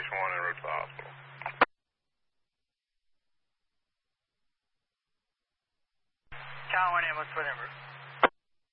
1 en route to the hospital. Tower 1 ambulance for the route.